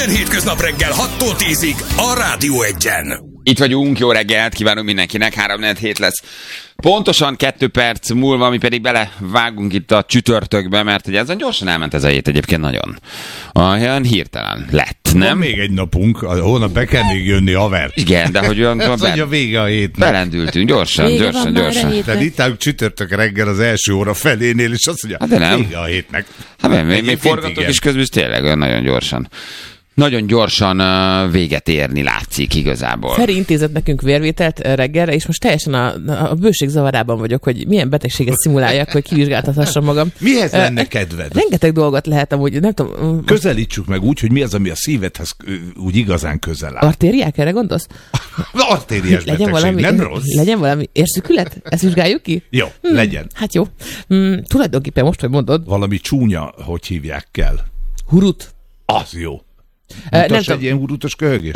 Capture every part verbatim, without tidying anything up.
Minden hétköznap reggel hattól tízig a Rádió Egyen. Itt vagyunk, jó reggelt kívánunk mindenkinek, három negyven hét lesz. Pontosan kettő perc múlva, mi pedig belevágunk itt a csütörtökbe, mert ugye ezen gyorsan elment ez a hét egyébként nagyon. Olyan hirtelen lett, nem? Van még egy napunk, a hónap be kell még jönni, haver. Igen, de hogy olyan... Ez be... a vége a hétnek. Belendültünk, gyorsan, vége gyorsan, gyorsan. Tehát itt állunk csütörtök reggel az első óra felénél, és azt mondja, hát de nem. Vége a hétnek. Hát még, még, még forgatok is közben, tényleg olyan nagyon gyorsan. Nagyon gyorsan uh, véget érni látszik igazából. Feri intézett nekünk vérvételt reggelre, és most teljesen a, a bőség zavarában vagyok, hogy milyen betegséget szimuláljak, hogy kivizsgáltathassam magam. Mihez lenne kedved? Rengeteg dolgot lehet amúgy, nem tudom. Közelítsük meg úgy, hogy mi az, ami a szívedhez úgy igazán közel áll. Artériák, erre gondolsz? Artériás legyen betegség, valami, nem rossz? Legyen valami érszükület? Ezt vizsgáljuk ki? Jó, hmm, legyen. Hát jó. Hmm, tulajdonképpen most, hogy mondod. Valami csúnya, hogy hívják kell. Hurut. Az jó. Uh, Mutas egy ilyen hurutos köhögés?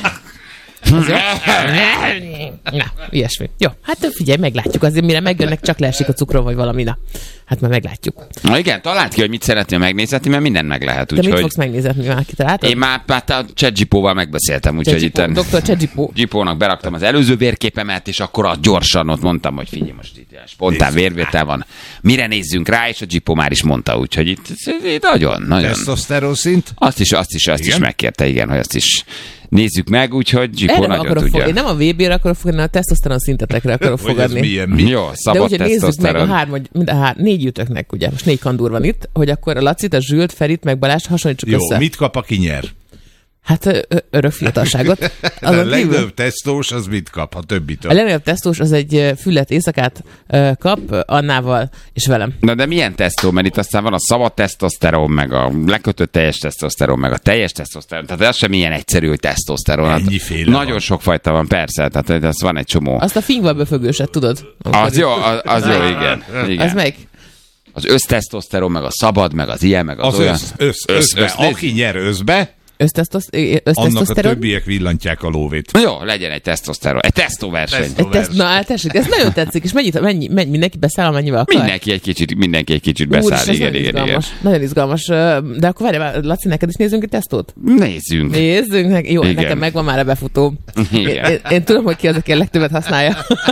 Na, ilyesmi. Jó, hát figyelj, meglátjuk. Azért mire megjönnek, csak leesik a cukron, vagy valami. Na, hát már meglátjuk. Na igen, találd ki, hogy mit szeretnél megnézetni, mert mindent meg lehet. Te úgy, mit hogy... fogsz megnézetni, már kitaláltad? Én már, már a ChatGPT-val megbeszéltem, úgyhogy itt doktor ChatGPT. Gipónak beraktam az előző vérképemet, és akkor a gyorsan ott mondtam, hogy figyelj, most itt spontán vérvétel van. Mire nézzünk rá, és a Gipó már is mondta, úgyhogy itt, itt nagyon, nagyon. Testoszteron szint? Azt is, azt is, azt is megkérte, igen, hogy azt is nézzük meg, úgyhogy Gipó nagyon tudja. Fog, én nem a vé bé-re akarok fogadni, a tesztoszteron szintetekre akarok fogadni. Milyen, mi? Jó, szabad de tesztoszteron. Nézzük meg a három, mind a hár, négy ütöknek, ugye, most négy kandúr van itt, hogy akkor a Lacit, a Zsült, Ferit, meg Balázs hasonlítsuk Jó, össze. mit kap, aki nyer? Hát ö- örök fiatalságot. A legnagyobb tesztós az mit kap, a többitől? A legnagyobb tesztós az egy füllet éjszakát ö, kap Annával és velem. Na de milyen tesztó? Mert itt aztán van a szabad tesztoszteron, meg a lekötött teljes tesztoszteron, meg a teljes tesztoszteron. Tehát ez sem ilyen egyszerű, hogy tesztoszteron. Ennyiféle Nagyon van. sok fajta van, persze. Tehát ez van egy csomó. Azt a fingva befögőset, tudod? Az jó, az, az jó, igen. igen. Az melyik? Az össztesztoszteron, meg a szabad, meg az ilyen, meg az, Az olyan. össz, össz, össz, össz, Aki nyer összbe, annak a többiek villantják a lóvét. Jó, legyen egy tesztoszteron. Egy tesztóverseny. Egy teszt, na, hát tessék, ez nagyon tetszik, és mennyit, mennyi, mennyi, mindenki beszáll, amennyivel akar? Mindenki egy kicsit, mindenki egy kicsit beszáll. Úr, igen, igen, igen. Nagyon izgalmas. De akkor várj, Laci, neked is nézzünk egy tesztót? Nézzünk. Nézzünk. Nek- Jó, igen. nekem megvan már a befutó. Én, Igen. én, én tudom, hogy ki az, aki a legtöbbet használja.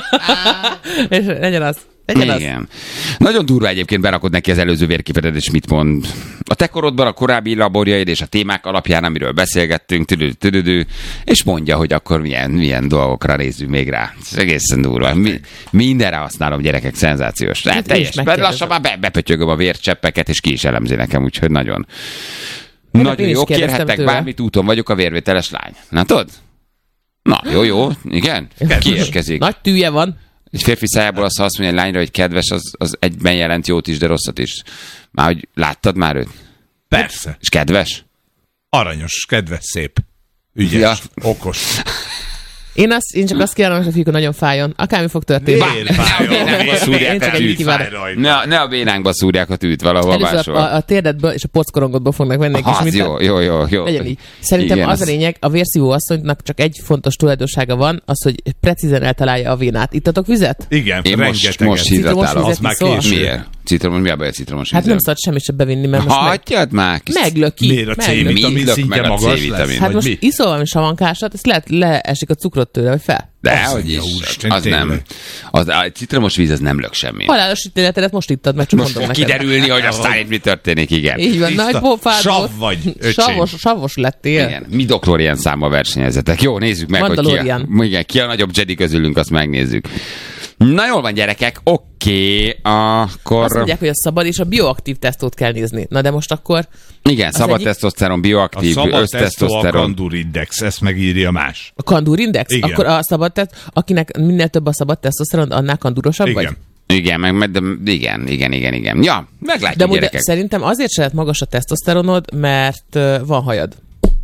És legyen az. Legyen Igen. az. Nagyon durva egyébként berakod neki az előző vérképedet, és mit mond. A te korodban a korábbi laborjaid és a témák alapján, amiről beszélgettünk, tüdő, tüdő, és mondja, hogy akkor milyen, milyen dolgokra nézzünk még rá. Ez egészen durva. Mi, mindenre használom, gyerekek, szenzációs. Hát, teljes. Lassan már be, bepötyögöm a vércseppeket, és ki is elemzi nekem, úgyhogy nagyon. Én Nagyon jó, kérhettek tőle. bármit, úton vagyok, a vérvételes lány. Na tudod? Na, jó, jó, igen. Kiérkezik. Nagy tűje van. Egy férfi szájából azt, ha azt mondja egy lányra, hogy kedves, az, az egyben jelent jót is, de rosszat is. Már, hogy láttad már őt? Persze. És kedves? Aranyos, kedves, szép. Ügyes, Ja. okos. Én, azt, én csak azt kívánom, hogy a fiúk nagyon fájjon. Akármi fog történni. Miért fájjon? Én csak Miért? szúrják én csak a ennyit tűt. kívánom. Ne, ne a bénánkba szúrják a tűt valahol Először máshol. a, a térdedből és a pockorongodból fognak venni egy kis Az mit. jó, jó, jó, jó. Legyen így. Szerintem Igen, az a lényeg, a vérszívó asszonynak csak egy fontos tulajdonsága van, az, hogy precízen eltalálja a vénát. Ittatok vizet? Igen, Én most, rengeteget. most hidratálom. Citromos Az már vizet késő. Miért? Citromos, mi a baj a citromos Hát vízzel? nem szabad semmit sem bevinni, mert most meg, Hagyjad már kis... meglöki. Miért a meglöki. C-vitamin Mindök szintje meg a magas C-vitamin. lesz? Hát Vagy most mi? iszol valami savankásat, ezt lehet leesik a cukrot tőle, vagy fel. De, Azt hogy is. mondja, úristen, Az nem. tényleg. Az, a citromos víz az nem lök semmi. Halálos ítéletedet most ittad, meg csak Most mondom fog neked. kiderülni, hogy aztán itt mi történik, igen. Így van, Tiszta nagy pofád sav volt. vagy, öcsém. Savos, savos lettél. Igen, mi Doklorian számmal versenyezetek. Jó, nézzük meg, hogy ki a, Mandalorian. igen, ki a nagyobb Jedi közülünk, azt megnézzük. Na jól van, gyerekek, oké, akkor... Azt mondják, hogy a szabad és a bioaktív tesztót kell nézni. Na de most akkor... Igen, szabad egyik- tesztoszteron, A bioaktív, szabad tesztó a össztesztoszteron. kandurindex, ezt megírja más. A kandurindex? Igen. Akkor a szabad teszt, akinek minél több a szabad tesztoszteron, annál kandurosabb vagy? Igen. Igen, meg, meg de, igen, igen, igen, igen. Ja, meglátjuk, De amúgy gyerekek. szerintem azért se lehet magas a tesztoszteronod, mert uh, van hajad.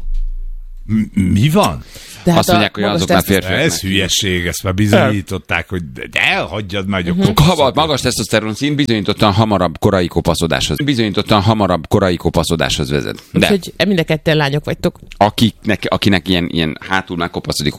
M- mi van? Tehát Azt mondják, hogy magas azoknál tesztoszteron- férfiak. Ez hülyeség, ezt már bizonyították, hogy de elhagyjad már, hogy Mhm. a Habad, magas tesztoszteron szint bizonyítottan hamarabb korai kopaszodáshoz. Bizonyítottan hamarabb korai kopaszodáshoz vezet. De Úgyhogy mind a ketten lányok vagytok. akiknek, akinek ilyen, ilyen hátul már kopaszodik